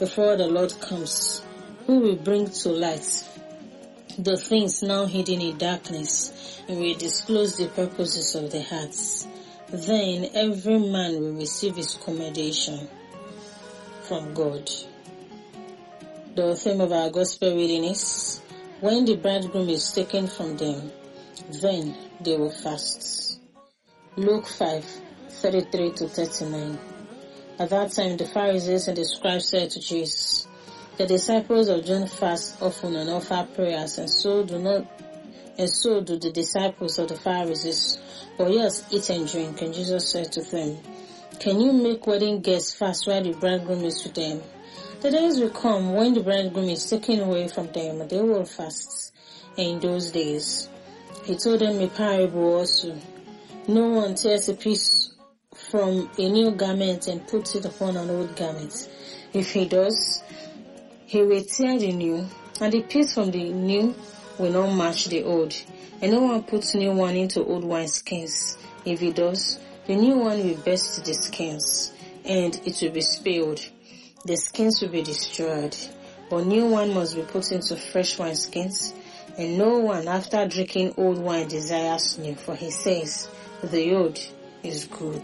before the Lord comes, who will bring to light the things now hidden in darkness, and will disclose the purposes of the hearts. Then every man will receive his commendation from God. The theme of our gospel reading is, when the bridegroom is taken from them, then they will fast. Luke 5:33-39. At that time the Pharisees and the scribes said to Jesus, the disciples of John fast often and offer prayers, and so do the disciples of the Pharisees, but yours eat and drink. And Jesus said to them, can you make wedding guests fast while the bridegroom is with them? The days will come when the bridegroom is taken away from them, and they will fast. And in those days he told them a parable also. No one tears a piece from a new garment and puts it upon an old garment. If he does, he will tear the new, and the piece from the new will not match the old. And no one puts new wine into old wineskins. If he does, the new one will burst the skins, and it will be spilled. The skins will be destroyed. But new wine must be put into fresh wineskins, and no one after drinking old wine desires new, for he says, the old is good.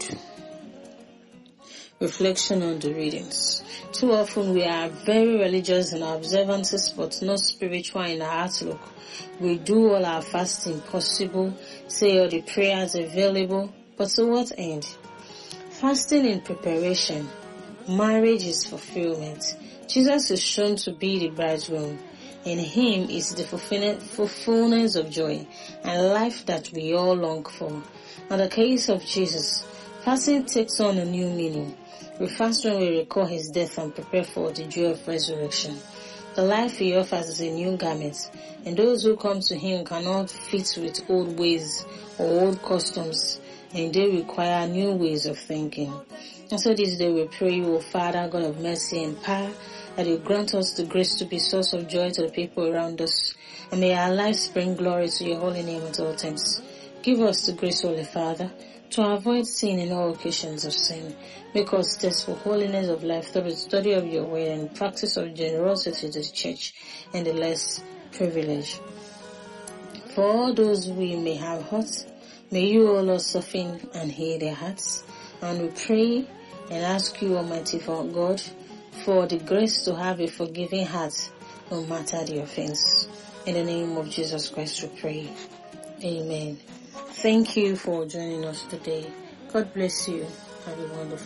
Reflection on the readings. Too often we are very religious in our observances, but not spiritual in our outlook. We do all our fasting possible, say all the prayers available, but to what end? Fasting in preparation. Marriage is fulfillment. Jesus is shown to be the bridegroom. In him is the fulfillment of joy and life that we all long for. In the case of Jesus, fasting takes on a new meaning. We fast when we recall his death and prepare for the joy of resurrection. The life he offers is a new garment, and those who come to him cannot fit with old ways or old customs, and they require new ways of thinking. And so this day we pray, O Father, God of mercy and power, that you grant us the grace to be a source of joy to the people around us, and may our lives bring glory to your holy name at all times. Give us the grace, Holy Father, to avoid sin in all occasions of sin. Make us taste for holiness of life through the study of your word and practice of generosity to the church and the less privileged. For all those we may have hurt, may you, O Lord, soften and heal their hearts. And we pray and ask you, Almighty God, for the grace to have a forgiving heart no matter the offense. In the name of Jesus Christ we pray. Amen. Thank you for joining us today. God bless you. Have a wonderful